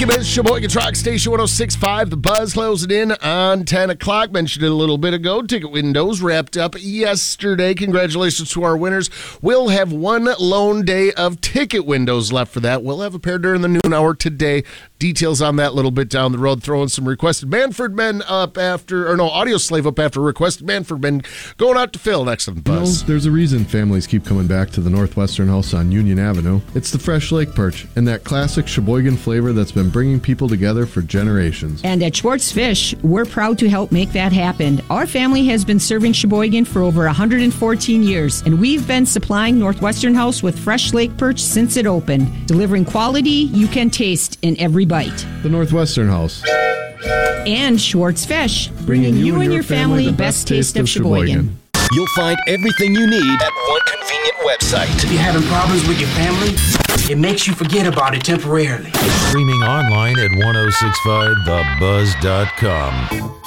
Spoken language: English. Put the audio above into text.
You missed Sheboygan Truck Station 106.5. The Buzz closing in on 10 o'clock. Mentioned it a little bit ago. Ticket windows wrapped up yesterday. Congratulations to our winners. We'll have one lone day of ticket windows left for that. We'll have a pair during the noon hour today. Details on that a little bit down the road. Throwing some requested Manford men up after, or no, Audio Slave up after requested Manford men going out to Phil next on the Buzz. There's a reason families keep coming back to the Northwestern House on Union Avenue. It's the fresh lake perch and that classic Sheboygan flavor that's been bringing people together for generations. And at Schwartz Fish, we're proud to help make that happen. Our family has been serving Sheboygan for over 114 years, and we've been supplying Northwestern House with fresh lake perch since it opened, delivering quality you can taste in every bite. The Northwestern House. And Schwartz Fish, bringing you and your family the best taste of Sheboygan. You'll find everything you need at one convenient website. If you're having problems with your family, it makes you forget about it temporarily. Streaming online at 1065thebuzz.com.